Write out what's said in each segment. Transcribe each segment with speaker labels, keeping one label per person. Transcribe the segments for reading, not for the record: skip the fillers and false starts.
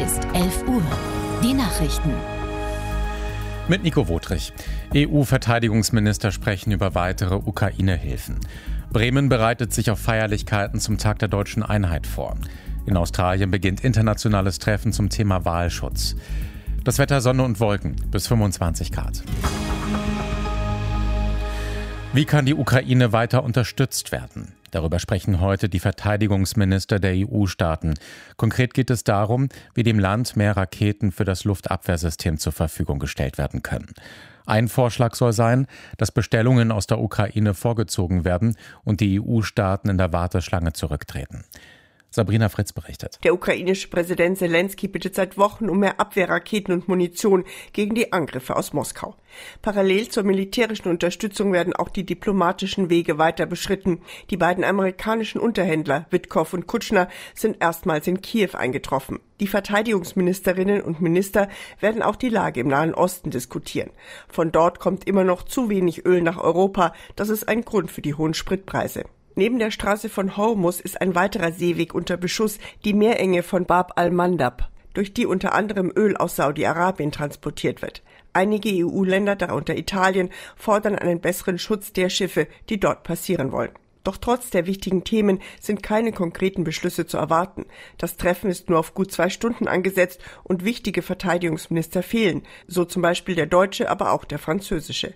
Speaker 1: ist 11 Uhr. Die Nachrichten.
Speaker 2: Mit Nico Wotrich. EU-Verteidigungsminister sprechen über weitere Ukraine-Hilfen. Bremen bereitet sich auf Feierlichkeiten zum Tag der deutschen Einheit vor. In Australien beginnt internationales Treffen zum Thema Walschutz. Das Wetter: Sonne und Wolken bis 25 Grad. Wie kann die Ukraine weiter unterstützt werden? Darüber sprechen heute die Verteidigungsminister der EU-Staaten. Konkret geht es darum, wie dem Land mehr Raketen für das Luftabwehrsystem zur Verfügung gestellt werden können. Ein Vorschlag soll sein, dass Bestellungen aus der Ukraine vorgezogen werden und die EU-Staaten in der Warteschlange zurücktreten. Sabrina Fritz berichtet.
Speaker 3: Der ukrainische Präsident Selenskyj bittet seit Wochen um mehr Abwehrraketen und Munition gegen die Angriffe aus Moskau. Parallel zur militärischen Unterstützung werden auch die diplomatischen Wege weiter beschritten. Die beiden amerikanischen Unterhändler Witkow und Kutschner sind erstmals in Kiew eingetroffen. Die Verteidigungsministerinnen und Minister werden auch die Lage im Nahen Osten diskutieren. Von dort kommt immer noch zu wenig Öl nach Europa. Das ist ein Grund für die hohen Spritpreise. Neben der Straße von Hormuz ist ein weiterer Seeweg unter Beschuss, die Meerenge von Bab al-Mandab, durch die unter anderem Öl aus Saudi-Arabien transportiert wird. Einige EU-Länder, darunter Italien, fordern einen besseren Schutz der Schiffe, die dort passieren wollen. Doch trotz der wichtigen Themen sind keine konkreten Beschlüsse zu erwarten. Das Treffen ist nur auf gut 2 Stunden angesetzt und wichtige Verteidigungsminister fehlen, so zum Beispiel der deutsche, aber auch der französische.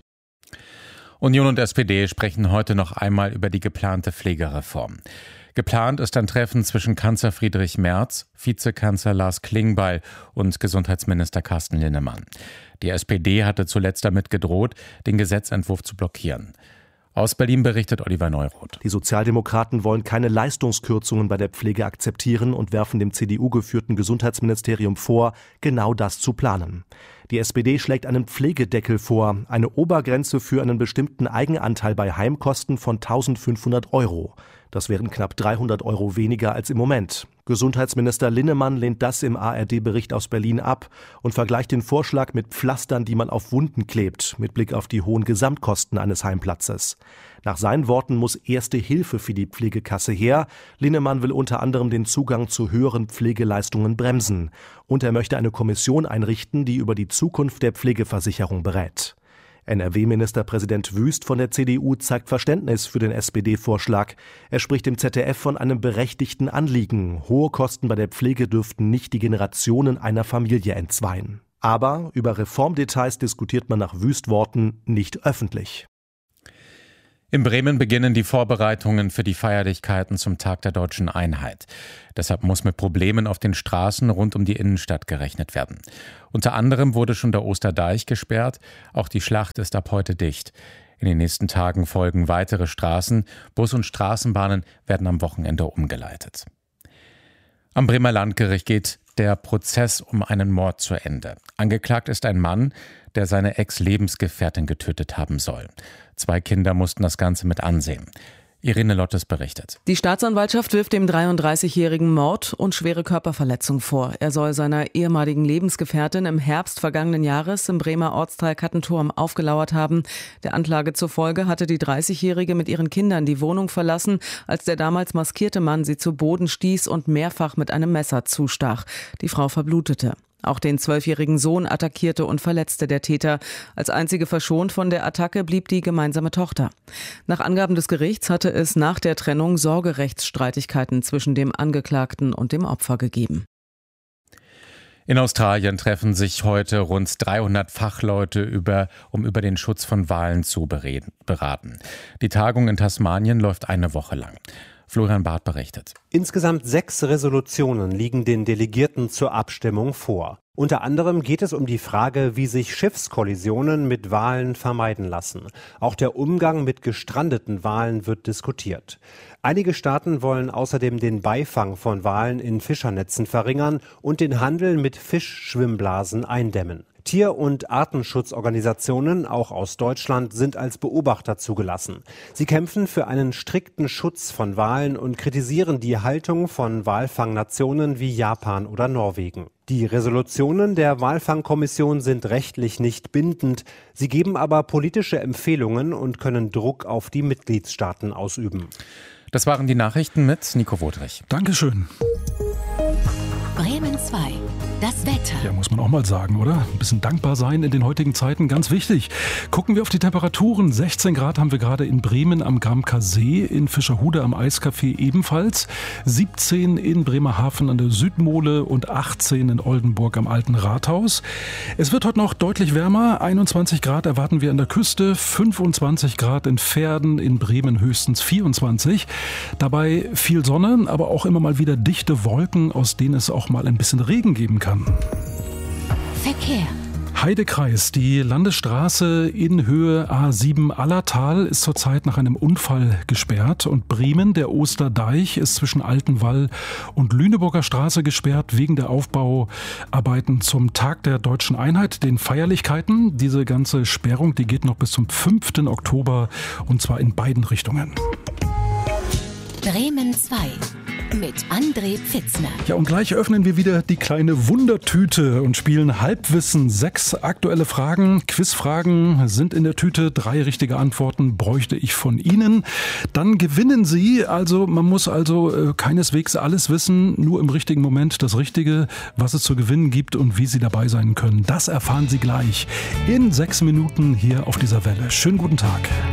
Speaker 2: Union und SPD sprechen heute noch einmal über die geplante Pflegereform. Geplant ist ein Treffen zwischen Kanzler Friedrich Merz, Vizekanzler Lars Klingbeil und Gesundheitsminister Carsten Linnemann. Die SPD hatte zuletzt damit gedroht, den Gesetzentwurf zu blockieren. Aus Berlin berichtet Oliver Neuroth.
Speaker 4: Die Sozialdemokraten wollen keine Leistungskürzungen bei der Pflege akzeptieren und werfen dem CDU-geführten Gesundheitsministerium vor, genau das zu planen. Die SPD schlägt einen Pflegedeckel vor, eine Obergrenze für einen bestimmten Eigenanteil bei Heimkosten von 1.500 €. Das wären knapp 300 € weniger als im Moment. Gesundheitsminister Linnemann lehnt das im ARD-Bericht aus Berlin ab und vergleicht den Vorschlag mit Pflastern, die man auf Wunden klebt, mit Blick auf die hohen Gesamtkosten eines Heimplatzes. Nach seinen Worten muss erste Hilfe für die Pflegekasse her. Linnemann will unter anderem den Zugang zu höheren Pflegeleistungen bremsen. Und er möchte eine Kommission einrichten, die über die Zukunft der Pflegeversicherung berät. NRW-Ministerpräsident Wüst von der CDU zeigt Verständnis für den SPD-Vorschlag. Er spricht im ZDF von einem berechtigten Anliegen. Hohe Kosten bei der Pflege dürften nicht die Generationen einer Familie entzweien. Aber über Reformdetails diskutiert man nach Wüst-Worten nicht öffentlich.
Speaker 2: In Bremen beginnen die Vorbereitungen für die Feierlichkeiten zum Tag der deutschen Einheit. Deshalb muss mit Problemen auf den Straßen rund um die Innenstadt gerechnet werden. Unter anderem wurde schon der Osterdeich gesperrt, auch die Schlacht ist ab heute dicht. In den nächsten Tagen folgen weitere Straßen, Bus- und Straßenbahnen werden am Wochenende umgeleitet. Am Bremer Landgericht geht der Prozess um einen Mord zu Ende. Angeklagt ist ein Mann, der seine Ex-Lebensgefährtin getötet haben soll. 2 Kinder mussten das Ganze mit ansehen. Irene Lottes berichtet.
Speaker 5: Die Staatsanwaltschaft wirft dem 33-jährigen Mord und schwere Körperverletzung vor. Er soll seiner ehemaligen Lebensgefährtin im Herbst vergangenen Jahres im Bremer Ortsteil Kattenturm aufgelauert haben. Der Anklage zufolge hatte die 30-jährige mit ihren Kindern die Wohnung verlassen, als der damals maskierte Mann sie zu Boden stieß und mehrfach mit einem Messer zustach. Die Frau verblutete. Auch den 12-jährigen Sohn attackierte und verletzte der Täter. Als einzige verschont von der Attacke blieb die gemeinsame Tochter. Nach Angaben des Gerichts hatte es nach der Trennung Sorgerechtsstreitigkeiten zwischen dem Angeklagten und dem Opfer gegeben.
Speaker 2: In Australien treffen sich heute rund 300 Fachleute, um über den Schutz von Walen zu beraten. Die Tagung in Tasmanien läuft eine Woche lang. Florian Barth berichtet.
Speaker 6: Insgesamt 6 Resolutionen liegen den Delegierten zur Abstimmung vor. Unter anderem geht es um die Frage, wie sich Schiffskollisionen mit Walen vermeiden lassen. Auch der Umgang mit gestrandeten Walen wird diskutiert. Einige Staaten wollen außerdem den Beifang von Walen in Fischernetzen verringern und den Handel mit Fischschwimmblasen eindämmen. Tier- und Artenschutzorganisationen, auch aus Deutschland, sind als Beobachter zugelassen. Sie kämpfen für einen strikten Schutz von Walen und kritisieren die Haltung von Walfangnationen wie Japan oder Norwegen. Die Resolutionen der Walfangkommission sind rechtlich nicht bindend. Sie geben aber politische Empfehlungen und können Druck auf die Mitgliedstaaten ausüben.
Speaker 2: Das waren die Nachrichten mit Nico Wotrich.
Speaker 7: Dankeschön.
Speaker 1: Bremen 2. Das Wetter.
Speaker 7: Ja, muss man auch mal sagen, oder? Ein bisschen dankbar sein in den heutigen Zeiten, ganz wichtig. Gucken wir auf die Temperaturen. 16 Grad haben wir gerade in Bremen am Gramker See, in Fischerhude am Eiscafé ebenfalls. 17 in Bremerhaven an der Südmole und 18 in Oldenburg am Alten Rathaus. Es wird heute noch deutlich wärmer. 21 Grad erwarten wir an der Küste, 25 Grad in Verden, in Bremen höchstens 24. Dabei viel Sonne, aber auch immer mal wieder dichte Wolken, aus denen es auch mal ein bisschen Regen geben kann.
Speaker 1: Verkehr.
Speaker 7: Heidekreis, die Landesstraße in Höhe A7 Allertal ist zurzeit nach einem Unfall gesperrt und Bremen, der Osterdeich, ist zwischen Altenwall und Lüneburger Straße gesperrt wegen der Aufbauarbeiten zum Tag der Deutschen Einheit, den Feierlichkeiten. Diese ganze Sperrung, die geht noch bis zum 5. Oktober und zwar in beiden Richtungen.
Speaker 1: Bremen 2. Mit André Pfitzner.
Speaker 7: Ja, und gleich öffnen wir wieder die kleine Wundertüte und spielen Halbwissen. 6 aktuelle Fragen, Quizfragen sind in der Tüte. 3 richtige Antworten bräuchte ich von Ihnen. Dann gewinnen Sie. Also man muss keineswegs alles wissen, nur im richtigen Moment das Richtige, was es zu gewinnen gibt und wie Sie dabei sein können. Das erfahren Sie gleich in 6 Minuten hier auf dieser Welle. Schönen guten Tag.